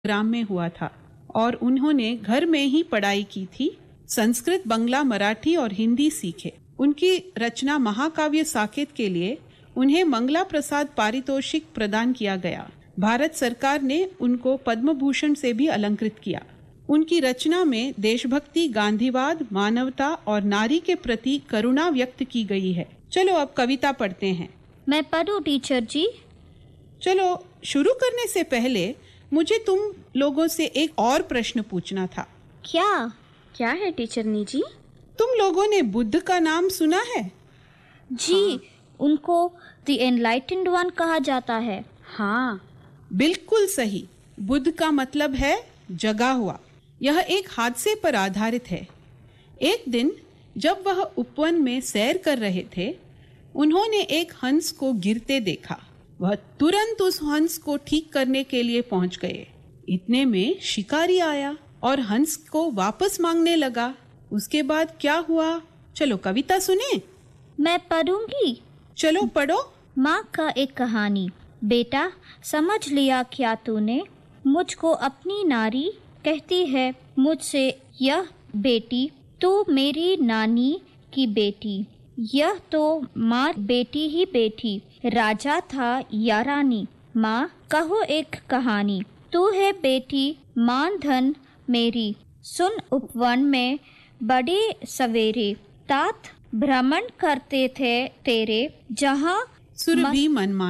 ग्राम में हुआ था और उन्होंने घर में ही पढ़ाई की थी। संस्कृत, बंगला, मराठी और हिंदी सीखे। उनकी रचना महाकाव्य साकेत के लिए उन्हें मंगला प्रसाद पारितोषिक प्रदान किया गया। भारत सरकार ने उनको पद्म भूषण से भी अलंकृत किया। उनकी रचना में देशभक्ति, गांधीवाद, मानवता और नारी के प्रति करुणा व्यक्त की गई है। चलो अब कविता पढ़ते हैं। मैं पढ़ूं टीचर जी? चलो, शुरू करने से पहले मुझे तुम लोगों से एक और प्रश्न पूछना था। क्या है टीचरनी जी? तुम लोगों ने बुद्ध का नाम सुना है? जी, उनको द एनलाइटेंड वन कहा जाता है। हाँ, बिल्कुल सही। बुद्ध का मतलब है जगा हुआ। यह एक हादसे पर आधारित है। एक दिन जब वह उपवन में सैर कर रहे थे, उन्होंने एक हंस को गिरते देखा। वह तुरंत उस हंस को ठीक करने के लिए पहुंच गए। इतने में शिकारी आया और हंस को वापस मांगने लगा। उसके बाद क्या हुआ? चलो कविता सुने। मैं पढ़ूंगी। चलो पढ़ो। माँ का एक कहानी। बेटा, समझ लिया क्या तूने? मुझको अपनी नारी कहती है मुझसे यह बेटी, तू मेरी नानी की बेटी। यह तो माँ बेटी ही बेटी, राजा था या रानी। माँ कहो एक कहानी, तू है बेटी मान धन मेरी। सुन उपवन में बड़े सवेरे, तात भ्रमण करते थे तेरे, जहाँ सुरभि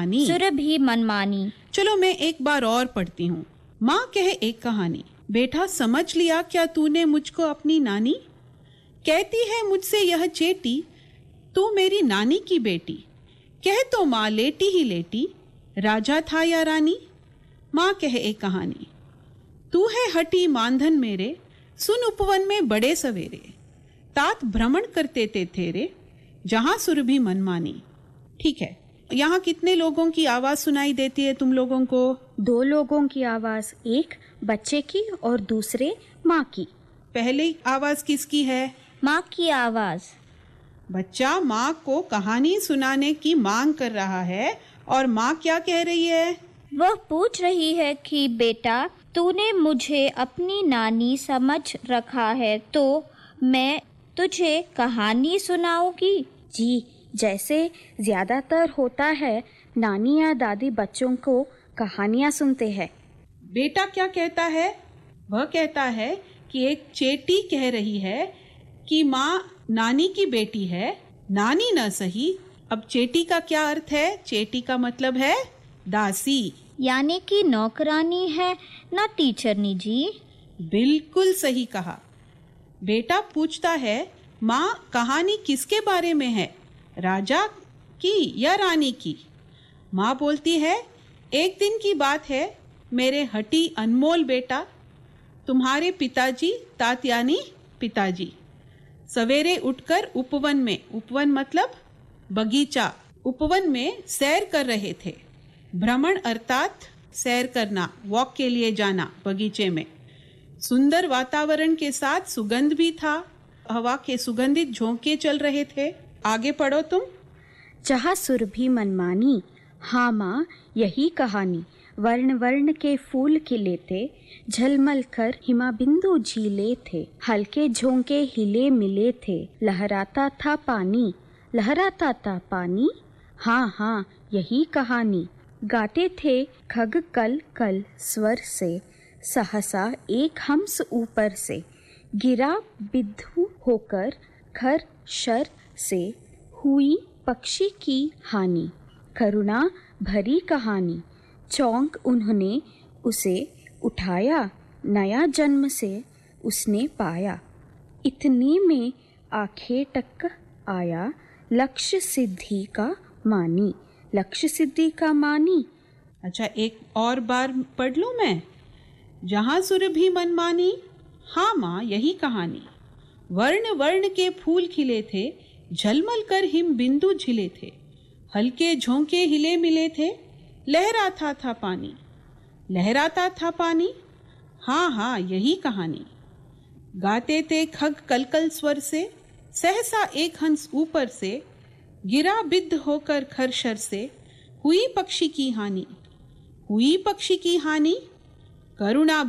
मनमानी। चलो मैं एक बार और पढ़ती हूँ। माँ कहे एक कहानी। बेटा, समझ लिया क्या तूने मुझको अपनी नानी? कहती है मुझसे यह चेटी, तू मेरी नानी की बेटी। कह तो माँ लेटी ही लेटी, राजा था या रानी। माँ कहे एक कहानी। तू है हटी मानधन मेरे, सुन उपवन में बड़े सवेरे। तात भ्रमण करते थे तेरे, जहाँ सुरभि मनमानी। ठीक है, यहाँ कितने लोगों की आवाज सुनाई देती है तुम लोगों को? 2 लोगों की आवाज, एक बच्चे की और दूसरे माँ की। पहली आवाज किसकी है? माँ की आवाज। बच्चा माँ को कहानी सुनाने की मांग कर रहा है और माँ क्या कह रही है? वह पूछ रही है कि बेटा, तूने मुझे अपनी नानी समझ रखा है तो मैं तुझे कहानी सुनाऊंगी। जी, जैसे ज्यादातर होता है, नानी या दादी बच्चों को कहानियाँ सुनते हैं। बेटा क्या कहता है? वह कहता है कि एक चेटी कह रही है कि माँ नानी की बेटी है। नानी न सही। अब चेटी का क्या अर्थ है? चेटी का मतलब है दासी, यानी कि नौकरानी है ना टीचरनी जी? बिल्कुल सही कहा। बेटा पूछता है, माँ कहानी किसके बारे में है, राजा की या रानी की? माँ बोलती है, एक दिन की बात है मेरे हटी अनमोल बेटा, तुम्हारे पिताजी, तात यानी पिताजी, सवेरे उठकर उपवन में, उपवन मतलब बगीचा, उपवन में सैर कर रहे थे। भ्रमण अर्थात सैर करना, वॉक के लिए जाना बगीचे में। सुंदर वातावरण के साथ सुगंध भी था। हवा के सुगंधित झोंके चल रहे थे। आगे पढ़ो तुम। जहाँ सुरभि मनमानी। हाँ माँ, यही कहानी। वर्ण वर्ण के फूल खिले थे, झलमल कर हिमाबिंदु झीले थे। हल्के झोंके हिले मिले थे, लहराता था पानी, लहराता था पानी। हाँ हाँ, यही कहानी। गाते थे खग कल कल स्वर से, सहसा एक हंस ऊपर से, गिरा बिद्धू होकर खर शर से, हुई पक्षी की हानि। करुणा भरी कहानी, चौंक उन्होंने उसे उठाया, नया जन्म से उसने पाया। इतने में आंखें टक आया, लक्ष्य सिद्धि का मानी, लक्ष्य सिद्धि का मानी। अच्छा, एक और बार पढ़ लूं मैं। जहाँ सुरभि मनमानी। हाँ माँ, यही कहानी। वर्ण वर्ण के फूल खिले थे, झलमल कर हिम बिंदु झिले थे। हल्के झोंके हिले मिले थे, लहराता था पानी, लहराता था पानी। हाँ हाँ, यही कहानी। गाते थे खग कलकल स्वर से, सहसा एक हंस ऊपर से, गिरा बिद्ध होकर खरशर से, हुई पक्षी की हानि, हुई पक्षी की हानि। करुणा